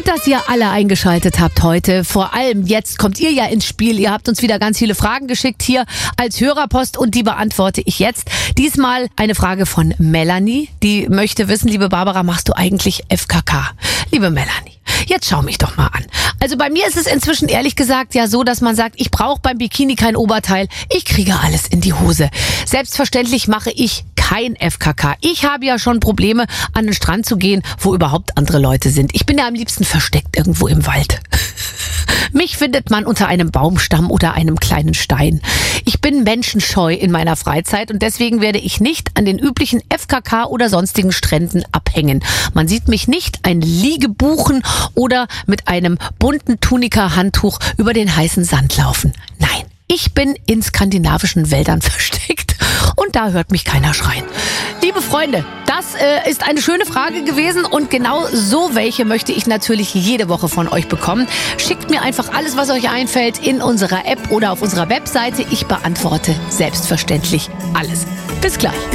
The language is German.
Gut, dass ihr alle eingeschaltet habt heute. Vor allem jetzt kommt ihr ja ins Spiel. Ihr habt uns wieder ganz viele Fragen geschickt hier als Hörerpost und die beantworte ich jetzt. Diesmal eine Frage von Melanie. Die möchte wissen, liebe Barbara, machst du eigentlich FKK? Liebe Melanie, jetzt schau mich doch mal an. Also bei mir ist es inzwischen ehrlich gesagt ja so, dass man sagt, ich brauche beim Bikini kein Oberteil. Ich kriege alles in die Hose. Selbstverständlich mache ich kein FKK. Ich habe ja schon Probleme, an den Strand zu gehen, wo überhaupt andere Leute sind. Ich bin ja am liebsten versteckt irgendwo im Wald. Mich findet man unter einem Baumstamm oder einem kleinen Stein. Ich bin menschenscheu in meiner Freizeit und deswegen werde ich nicht an den üblichen FKK oder sonstigen Stränden abhängen. Man sieht mich nicht ein Liege buchen oder mit einem bunten Tunika-Handtuch über den heißen Sand laufen. Nein, ich bin in skandinavischen Wäldern versteckt und da hört mich keiner schreien. Liebe Freunde, das ist eine schöne Frage gewesen und genau so welche möchte ich natürlich jede Woche von euch bekommen. Schickt mir einfach alles, was euch einfällt, in unserer App oder auf unserer Webseite. Ich beantworte selbstverständlich alles. Bis gleich.